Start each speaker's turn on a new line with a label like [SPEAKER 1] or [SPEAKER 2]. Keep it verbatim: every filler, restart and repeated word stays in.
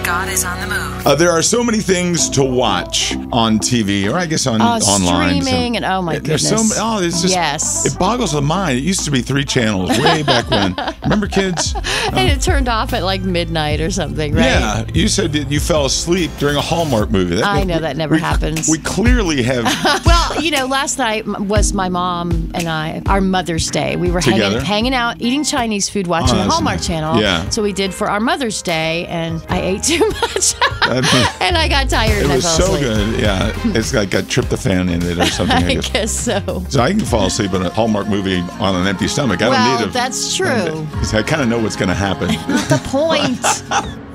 [SPEAKER 1] God is on the move.
[SPEAKER 2] Uh, there are so many things to watch on T V, or I guess on
[SPEAKER 1] Oh,
[SPEAKER 2] online.
[SPEAKER 1] streaming, and oh my
[SPEAKER 2] There's
[SPEAKER 1] goodness.
[SPEAKER 2] so oh, it's just
[SPEAKER 1] Yes.
[SPEAKER 2] it boggles the mind. It used to be three channels way back when. Remember, kids?
[SPEAKER 1] And it turned off at like midnight or something, right?
[SPEAKER 2] Yeah, you said that you fell asleep during a Hallmark movie. That,
[SPEAKER 1] I know that never
[SPEAKER 2] we,
[SPEAKER 1] happens.
[SPEAKER 2] We clearly have
[SPEAKER 1] Well, you know, last night m- was my mom and I, our Mother's Day. We were hanging,
[SPEAKER 2] Together?
[SPEAKER 1] hanging out, eating Chinese food, watching
[SPEAKER 2] Oh,
[SPEAKER 1] the
[SPEAKER 2] that's
[SPEAKER 1] Hallmark
[SPEAKER 2] nice.
[SPEAKER 1] Channel.
[SPEAKER 2] Yeah.
[SPEAKER 1] So we did for our Mother's Day, and I ate too much.
[SPEAKER 2] I
[SPEAKER 1] and I got tired
[SPEAKER 2] It
[SPEAKER 1] and
[SPEAKER 2] was
[SPEAKER 1] I fell
[SPEAKER 2] so
[SPEAKER 1] asleep.
[SPEAKER 2] good. Yeah, it's like got tryptophan in it or something. I
[SPEAKER 1] I
[SPEAKER 2] guess.
[SPEAKER 1] guess so.
[SPEAKER 2] So I can fall asleep in a Hallmark movie on an empty stomach. I
[SPEAKER 1] Well,
[SPEAKER 2] don't need a.
[SPEAKER 1] that's true.
[SPEAKER 2] I kind of know what's going to happen.
[SPEAKER 1] The point.